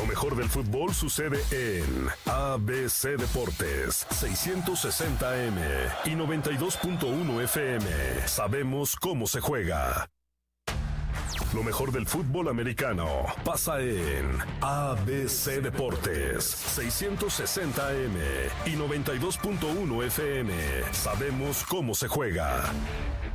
mejor del fútbol sucede en ABC Deportes, 660M y 92.1 FM. Sabemos cómo se juega. Lo mejor del fútbol americano pasa en ABC Deportes, 660M y 92.1 FM. Sabemos cómo se juega.